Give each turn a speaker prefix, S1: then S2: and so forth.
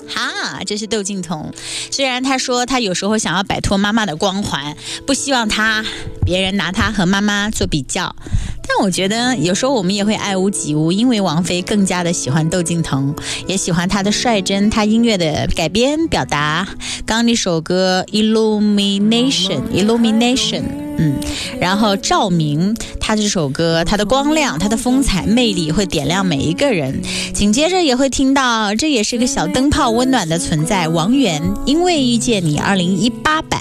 S1: 哈，这是窦靖童。虽然他说他有时候想要摆脱妈妈的光环，不希望别人拿他和妈妈做比较，但我觉得有时候我们也会爱屋及乌，因为王菲更加的喜欢窦靖童，也喜欢他的率真，他音乐的改编表达。刚刚那首歌 Illumination， 然后照明，他这首歌他的光亮，他的风采魅力会点亮每一个人。紧接着也会听到，这也是个小灯泡温暖的存在，王源因为遇见你2018版。